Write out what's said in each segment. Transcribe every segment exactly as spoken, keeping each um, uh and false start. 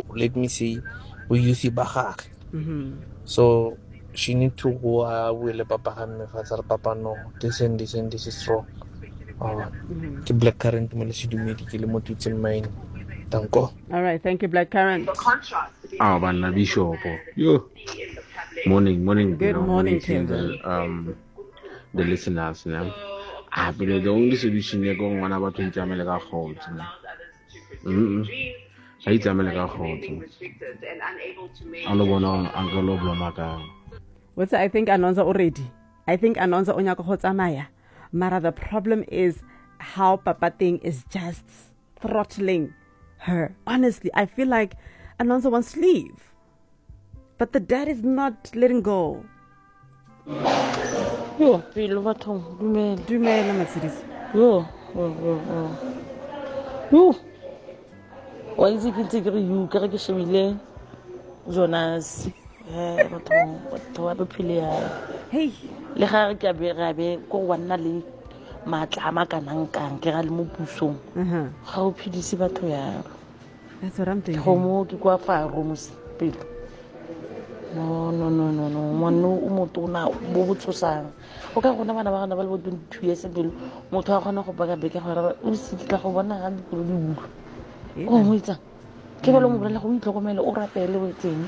let me say, boyouth ba gagwe. So she need to go uh, with papa and father papa no this and this and this is wrong. Oh, ke black current mo le se dumedi ke le mo tutse mine. Danko. All right, thank you, Black Current. Ah, bana bishop. Yo. Morning, morning. Good you know, morning, to the um the listeners. You know. Ah, but the only solution you're going on about to Jamaica hold. Mm. I Jamaica hold. I don't want to Uncle Oblomaka. What's I think Anonza already. I think Anonza Onyako Hotsamaya. Mara, the problem is how Papa Thing is just throttling her. Honestly, I feel like Anonza wants to leave. But the dad is not letting go. Yo, pelo batho dumela. Dumela Mercedes. Yo, yo, yo. Yo. Wa itse ke tsikere you ka ke shemile Jonas. Eh, batho batho ba phile ya. Hey, le ga ke be ga be ko wana le matla makanang kang ke ga le mo pusong. Uh-huh. Ga o phidise batho ya. That's what I'm thinking. Go mo ke kwa fa rooms pelo. No, no, no, no, no. Mano o motona bo botsosang. O ka gona bana ba gana ba le twenty-two years pelo. Motho a gona go baka beke gore o se tla go bona ga dipelo di bulu. O mo itsa. Ke belo mo bolela go itlhokomela o rapele wetseng.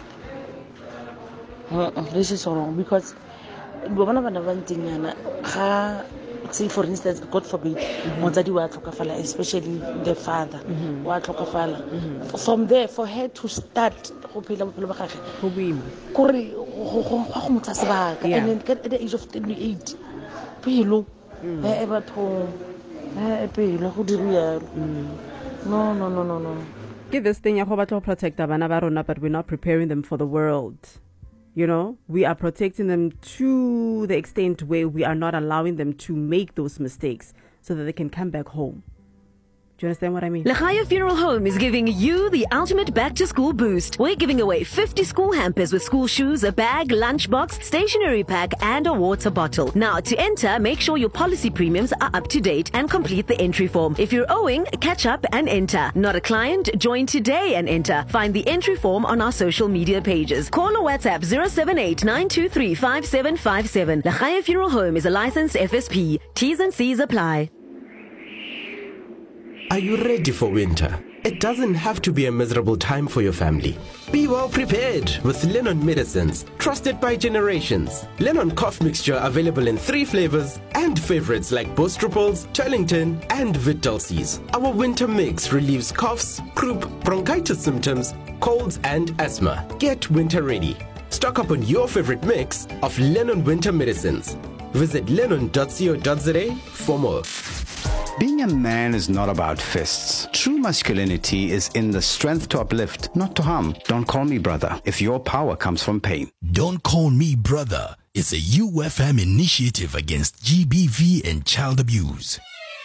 This is so wrong because bona bana ba ntsinyana ga say for instance God forbid motsadi wa tlhokafala especially the father wa tlhokafala from there for her to start go phela bophelo ba gagwe go boima gore go go go motsa sebaka and then at the age of twenty-eight pelo e batho e pelo go diriya no no no no no get this thing ya go batla go protect bana ba rona but we're not preparing them for the world. You know, we are protecting them to the extent where we are not allowing them to make those mistakes so that they can come back home. Do you understand what I mean? Lechaya Funeral Home is giving you the ultimate back-to-school boost. We're giving away fifty school hampers with school shoes, a bag, lunchbox, stationery pack, and a water bottle. Now, to enter, make sure your policy premiums are up to date and complete the entry form. If you're owing, catch up and enter. Not a client? Join today and enter. Find the entry form on our social media pages. Call or WhatsApp zero seven eight nine two three five seven five seven. Lechaya Funeral Home is a licensed F S P. T's and C's apply. Are you ready for winter? It doesn't have to be a miserable time for your family. Be well prepared with Lennon Medicines, trusted by generations. Lennon cough mixture available in three flavors and favorites like Bostrupals, Turlington, and Vitulcis. Our winter mix relieves coughs, croup, bronchitis symptoms, colds, and asthma. Get winter ready. Stock up on your favorite mix of Lennon Winter Medicines. Visit lennon dot co dot za for more. Being a man is not about fists. True masculinity is in the strength to uplift, not to harm. Don't call me brother if your power comes from pain. Don't Call Me Brother is a U F M initiative against G B V and child abuse.